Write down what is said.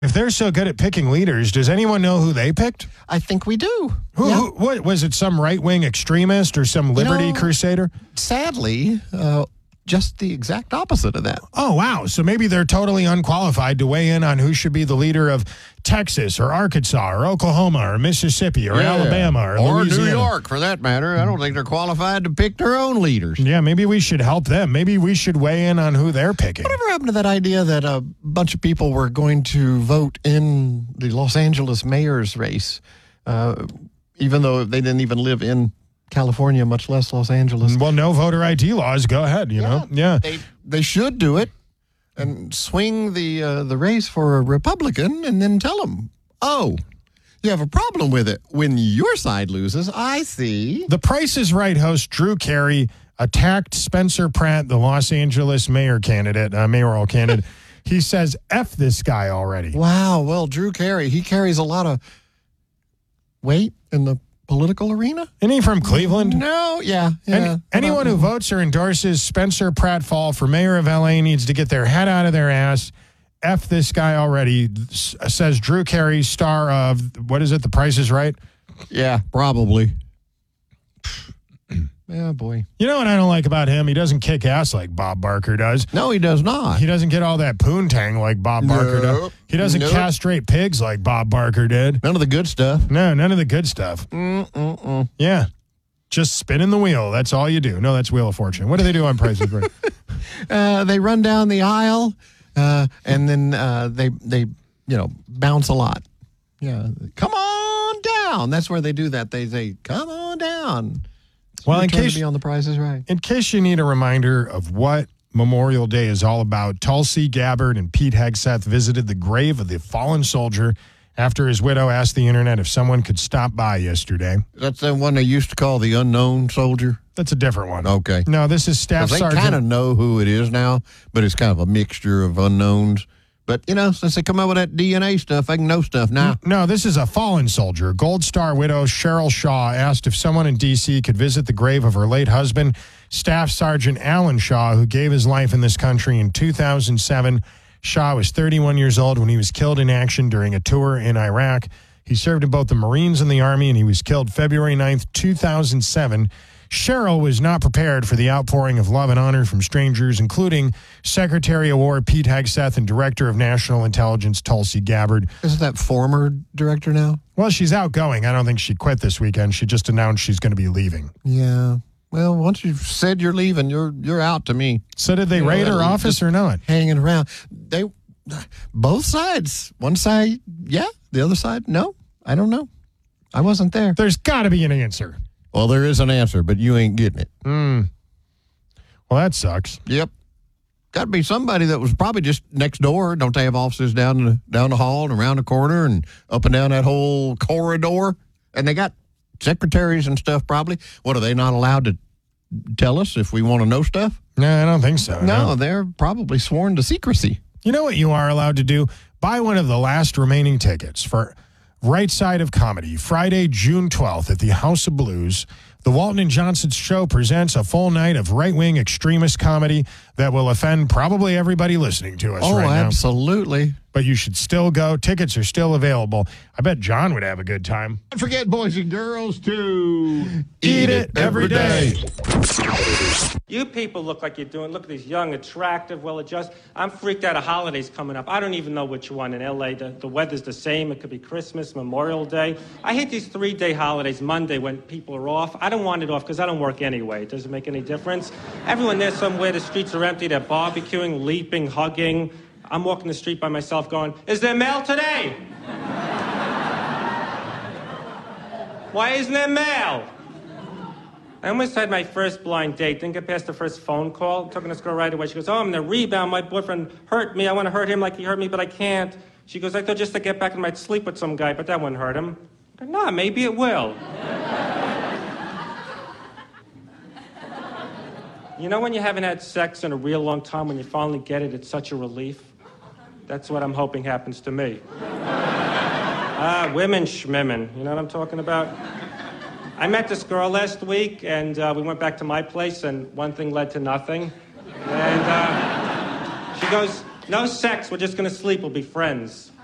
If they're so good at picking leaders, does anyone know who they picked? I think we do. What was it? Some right-wing extremist or some liberty crusader? Sadly, just the exact opposite of that. Oh, wow. So maybe they're totally unqualified to weigh in on who should be the leader of Texas or Arkansas or Oklahoma or Mississippi or Alabama or Louisiana. New York, for that matter. I don't think they're qualified to pick their own leaders. Yeah, maybe we should help them. Maybe we should weigh in on who they're picking. Whatever happened to that idea that a bunch of people were going to vote in the Los Angeles mayor's race, even though they didn't even live in California, much less Los Angeles? Well, no voter ID laws. Go ahead, you know. Yeah. They should do it and swing the race for a Republican and then tell them, oh, you have a problem with it when your side loses. I see. The Price is Right host Drew Carey attacked Spencer Pratt, the Los Angeles mayoral candidate. He says, F this guy already. Wow. Well, Drew Carey, he carries a lot of weight in the political arena. Isn't he from Cleveland? No, yeah. Anyone who votes or endorses Spencer Pratt Fall for mayor of L.A. needs to get their head out of their ass. F this guy already, says Drew Carey, star of, what is it, The Price is Right? Yeah, probably. Yeah, boy. You know what I don't like about him? He doesn't kick ass like Bob Barker does. No, he does not. He doesn't get all that poontang like Bob Barker does. He doesn't castrate pigs like Bob Barker did. None of the good stuff. No, none of the good stuff. Yeah. Just spinning the wheel. That's all you do. No, that's Wheel of Fortune. What do they do on Price is Right? They run down the aisle, and then they bounce a lot. Yeah. Come on down. That's where they do that. They say, come on down. Well, in case to be on The Price is Right. In case you need a reminder of what Memorial Day is all about, Tulsi Gabbard and Pete Hegseth visited the grave of the fallen soldier after his widow asked the internet if someone could stop by yesterday. That's the one they used to call the unknown soldier? That's a different one. Okay. No, this is Staff Sergeant. They kind of know who it is now, but it's kind of a mixture of unknowns. But, since they come up with that DNA stuff, they can know stuff now. No, this is a fallen soldier. Gold Star widow Cheryl Shaw asked if someone in D.C. could visit the grave of her late husband, Staff Sergeant Alan Shaw, who gave his life in this country in 2007. Shaw was 31 years old when he was killed in action during a tour in Iraq. He served in both the Marines and the Army, and he was killed February 9th, 2007. Cheryl was not prepared for the outpouring of love and honor from strangers, including Secretary of War Pete Hegseth and Director of National Intelligence Tulsi Gabbard. Isn't that former director now? Well, she's outgoing. I don't think she quit this weekend. She just announced she's going to be leaving. Yeah. Well, once you've said you're leaving, you're out to me. So did they raid her office or not? Hanging around. Both sides. One side, yeah. The other side, no. I don't know. I wasn't there. There's got to be an answer. Well, there is an answer, but you ain't getting it. Well, that sucks. Yep. Got to be somebody that was probably just next door. Don't they have offices down the hall and around the corner and up and down that whole corridor? And they got secretaries and stuff probably. What, are they not allowed to tell us if we want to know stuff? No, I don't think so. No, they're probably sworn to secrecy. You know what you are allowed to do? Buy one of the last remaining tickets for Right Side of Comedy, Friday, June 12th at the House of Blues. The Walton and Johnson Show presents a full night of right-wing extremist comedy that will offend probably everybody listening to us right now. Oh, absolutely. But you should still go. Tickets are still available. I bet John would have a good time. Don't forget, boys and girls, to eat it every day. You people look like you're doing, look at these young, attractive, well-adjusted. I'm freaked out of holidays coming up. I don't even know which one in L.A. The weather's the same. It could be Christmas, Memorial Day. I hate these 3-day holidays, Monday when people are off. I don't want it off because I don't work anyway. It doesn't make any difference. Everyone there somewhere, the streets are empty. They're barbecuing, leaping, hugging. I'm walking the street by myself going, is there mail today? Why isn't there mail? I almost had my first blind date. Didn't get past the first phone call. Talking to this girl right away. She goes, I'm in a rebound. My boyfriend hurt me. I want to hurt him like he hurt me, but I can't. She goes, I thought just to get back and I'd sleep with some guy, but that wouldn't hurt him. I go, nah, maybe it will. You know when you haven't had sex in a real long time, when you finally get it, it's such a relief? That's what I'm hoping happens to me. Women schmimmin', you know what I'm talking about? I met this girl last week, and we went back to my place, and one thing led to nothing. And she goes, no sex, we're just gonna sleep, we'll be friends.